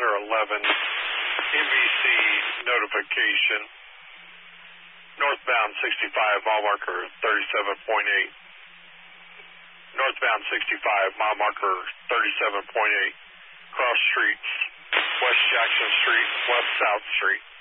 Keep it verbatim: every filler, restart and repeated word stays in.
Ladder eleven, M V C notification. Northbound sixty-five, mile marker thirty-seven point eight. Northbound sixty-five, mile marker thirty-seven point eight. Cross streets, West Jackson Street, West South Street.